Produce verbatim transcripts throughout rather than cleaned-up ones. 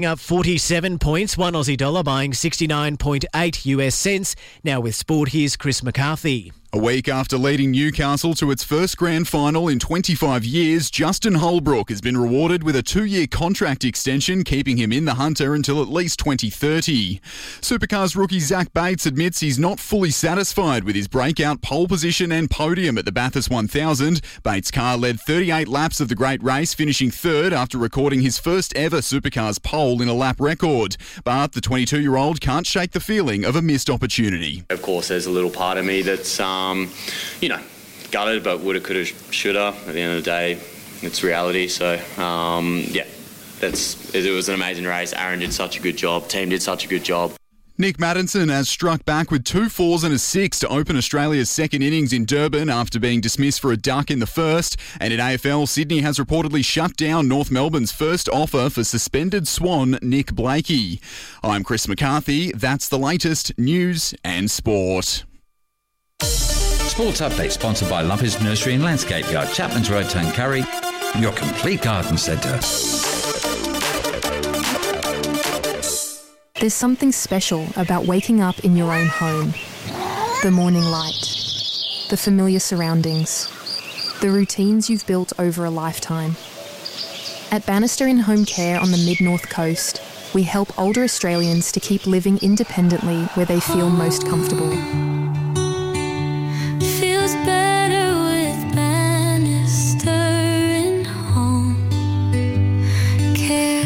Up forty-seven points, one Aussie dollar buying sixty-nine point eight U S cents. Now with sport, here's Chris McCarthy. A week after leading Newcastle to its first grand final in twenty-five years, Justin Holbrook has been rewarded with a two-year contract extension, keeping him in the hunter until at least twenty thirty. Supercars rookie Zach Bates admits he's not fully satisfied with his breakout pole position and podium at the Bathurst one thousand. Bates' car led thirty-eight laps of the great race, finishing third after recording his first ever Supercars pole in a lap record. But the twenty-two-year-old can't shake the feeling of a missed opportunity. Of course, there's a little part of me that's, um, you know, gutted, but woulda, coulda, shoulda. At the end of the day, it's reality. So, um, yeah, that's it was an amazing race. Aaron did such a good job. Team did such a good job. Nick Maddinson has struck back with two fours and a six to open Australia's second innings in Durban after being dismissed for a duck in the first. And in A F L, Sydney has reportedly shut down North Melbourne's first offer for suspended Swan Nick Blakey. I'm Chris McCarthy. That's the latest news and sport. Sports Update sponsored by Lumpers Nursery and Landscape Yard, Chapman's Road, Tuncurry, your complete garden centre. There's something special about waking up in your own home. The morning light, the familiar surroundings, the routines you've built over a lifetime. At Bannister In Home Care on the Mid-North Coast, we help older Australians to keep living independently where they feel most comfortable. Feels better with Bannister In Home Care.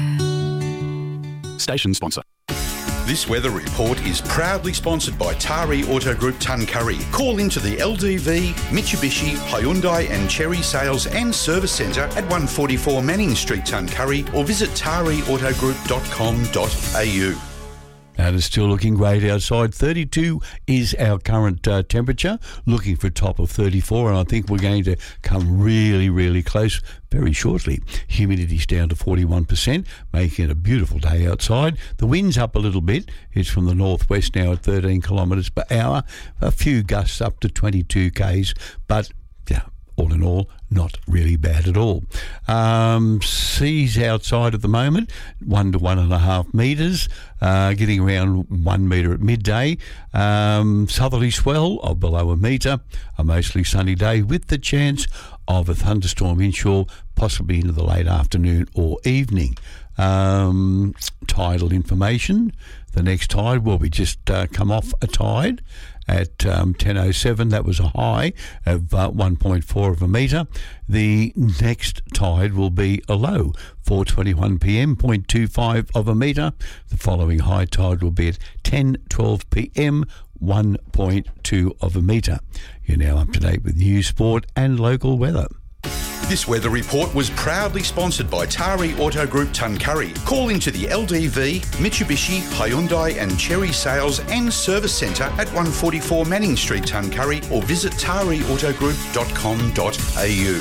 Station sponsor. This weather report is proudly sponsored by Tari Auto Group Tuncurry. Call into the L D V, Mitsubishi, Hyundai and Cherry Sales and Service Centre at one forty-four Manning Street, Tuncurry, or visit tari auto group dot com dot a u. And it's still looking great outside. thirty-two is our current uh, temperature, looking for a top of thirty-four, and I think we're going to come really, really close very shortly. Humidity's down to forty-one percent, making it a beautiful day outside. The wind's up a little bit. It's from the northwest now at thirteen kilometres per hour. A few gusts up to twenty-two k's, but yeah, all in all, not really bad at all. Um, seas outside at the moment, one to one and a half metres, uh, getting around one metre at midday. Um, southerly swell of below a metre. A mostly sunny day with the chance of a thunderstorm inshore, possibly into the late afternoon or evening. Um, tidal information. The next tide will be just uh, come off a tide at um, ten oh seven. That was a high of uh, one point four of a metre. The next tide will be a low, four twenty-one p.m, zero point two five of a metre. The following high tide will be at ten twelve p.m, one point two of a metre. You're now up to date with news, sport and local weather. This weather report was proudly sponsored by Tari Auto Group Tuncurry. Call into the L D V, Mitsubishi, Hyundai and Cherry Sales and Service Centre at one forty-four Manning Street, Tuncurry, or visit tari auto group dot com dot a u.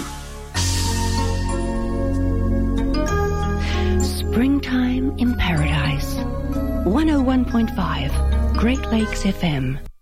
Springtime in Paradise. one oh one point five Great Lakes F M.